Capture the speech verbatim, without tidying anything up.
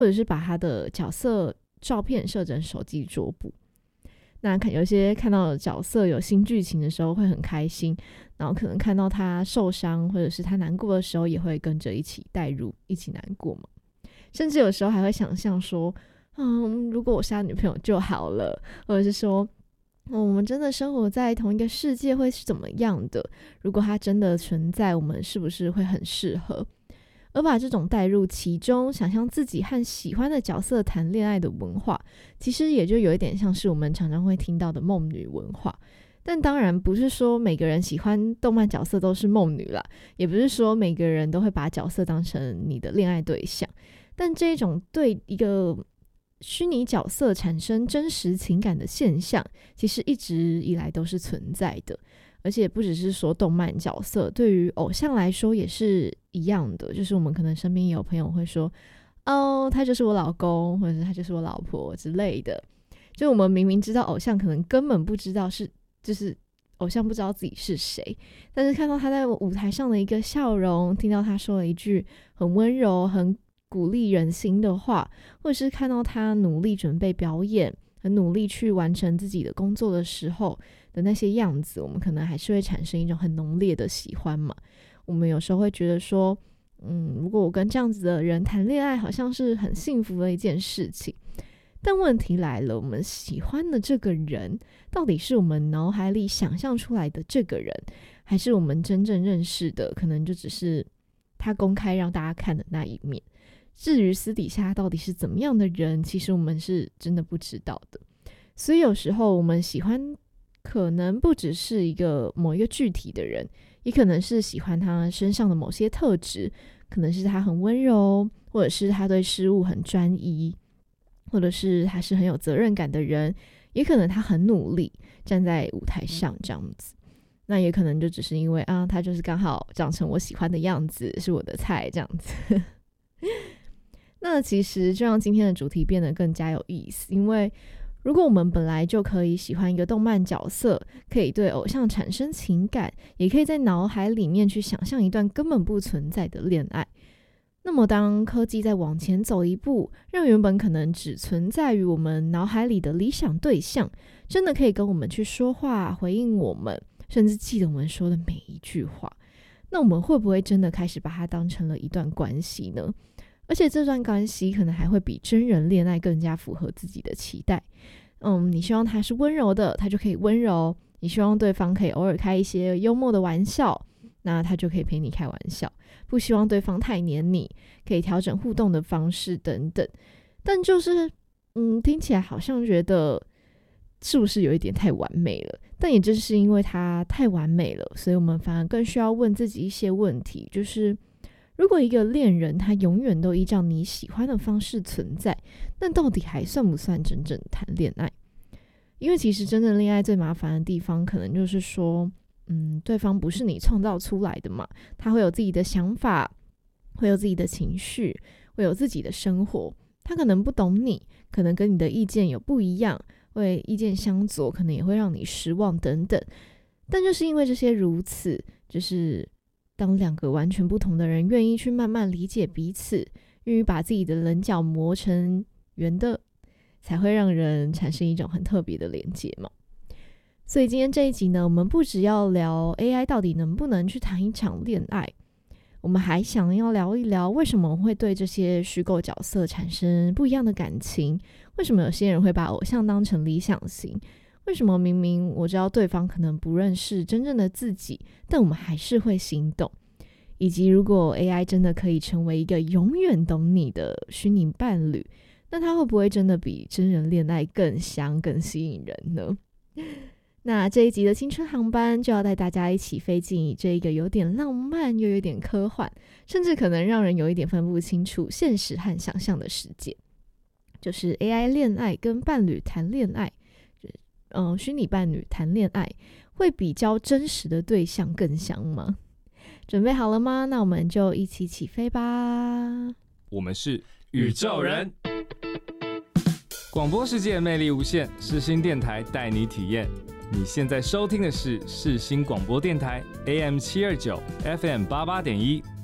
或者是把他的角色照片设成手机桌布。那看有些看到角色有新剧情的时候会很开心，然后可能看到他受伤或者是他难过的时候也会跟着一起带入，一起难过嘛。甚至有时候还会想象说，嗯，如果我是他女朋友就好了，或者是说，嗯，我们真的生活在同一个世界会是怎么样的？如果他真的存在，我们是不是会很适合？而把这种带入其中，想象自己和喜欢的角色谈恋爱的文化，其实也就有一点像是我们常常会听到的梦女文化。但当然不是说每个人喜欢动漫角色都是梦女啦，也不是说每个人都会把角色当成你的恋爱对象。但这种对一个虚拟角色产生真实情感的现象，其实一直以来都是存在的。而且不只是说动漫角色，对于偶像来说也是一样的，就是我们可能身边也有朋友会说，哦，他就是我老公，或者是他就是我老婆之类的。就我们明明知道偶像可能根本不知道是，就是偶像不知道自己是谁，但是看到他在舞台上的一个笑容，听到他说了一句很温柔很鼓励人心的话，或者是看到他努力准备表演，很努力去完成自己的工作的时候的那些样子，我们可能还是会产生一种很浓烈的喜欢嘛。我们有时候会觉得说，嗯，如果我跟这样子的人谈恋爱，好像是很幸福的一件事情。但问题来了，我们喜欢的这个人，到底是我们脑海里想象出来的这个人，还是我们真正认识的，可能就只是他公开让大家看的那一面。至于私底下到底是怎么样的人，其实我们是真的不知道的。所以有时候我们喜欢可能不只是一个某一个具体的人，也可能是喜欢他身上的某些特质，可能是他很温柔，或者是他对事物很专一，或者是他是很有责任感的人，也可能他很努力站在舞台上这样子。那也可能就只是因为啊，他就是刚好长成我喜欢的样子，是我的菜这样子。那其实就让今天的主题变得更加有意思，因为如果我们本来就可以喜欢一个动漫角色，可以对偶像产生情感，也可以在脑海里面去想象一段根本不存在的恋爱，那么当科技再往前走一步，让原本可能只存在于我们脑海里的理想对象，真的可以跟我们去说话，回应我们，甚至记得我们说的每一句话，那我们会不会真的开始把它当成了一段关系呢？而且这段关系可能还会比真人恋爱更加符合自己的期待。嗯，你希望他是温柔的，他就可以温柔；你希望对方可以偶尔开一些幽默的玩笑，那他就可以陪你开玩笑。不希望对方太黏你，可以调整互动的方式等等。但就是嗯，听起来好像觉得是不是有一点太完美了？但也正是因为它太完美了，所以我们反而更需要问自己一些问题，就是如果一个恋人他永远都依照你喜欢的方式存在，那到底还算不算真正谈恋爱？因为其实真正恋爱最麻烦的地方可能就是说嗯，对方不是你创造出来的嘛，他会有自己的想法，会有自己的情绪，会有自己的生活，他可能不懂你，可能跟你的意见有不一样，会意见相左，可能也会让你失望等等。但就是因为这些如此，就是当两个完全不同的人愿意去慢慢理解彼此，愿意把自己的棱角磨成圆的，才会让人产生一种很特别的连结嘛。所以今天这一集呢，我们不只要聊 A I 到底能不能去谈一场恋爱，我们还想要聊一聊为什么会对这些虚构角色产生不一样的感情，为什么有些人会把偶像当成理想型，为什么明明我知道对方可能不认识真正的自己，但我们还是会心动，以及如果 A I 真的可以成为一个永远懂你的虚拟伴侣，那它会不会真的比真人恋爱更香更吸引人呢？那这一集的青春航班就要带大家一起飞进这一个有点浪漫又有点科幻，甚至可能让人有一点分不清楚现实和想象的世界，就是 A I 恋爱跟伴侣谈恋爱，嗯，虚拟伴侣谈恋爱会比较真实的对象更香吗？准备好了吗？那我们就一起起飞吧。 我们是宇宙人，广播世界魅力无限，世新电台带你体验。你现在收听的是世新广播电台 A M 七二九 F M 八八点一，